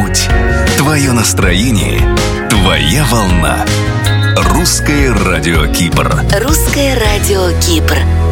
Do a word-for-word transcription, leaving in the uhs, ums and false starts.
путь, твое настроение, твоя волна. Русское радио Кипр. Русское радио Кипр.